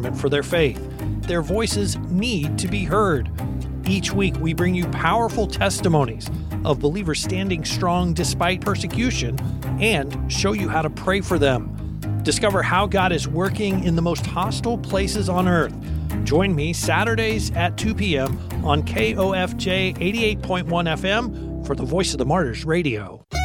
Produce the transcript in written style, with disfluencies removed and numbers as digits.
imprisonment for their faith. Their voices need to be heard. Each week, we bring you powerful testimonies of believers standing strong despite persecution and show you how to pray for them. Discover how God is working in the most hostile places on earth. Join me Saturdays at 2 p.m. on KOFJ 88.1 FM for the Voice of the Martyrs Radio.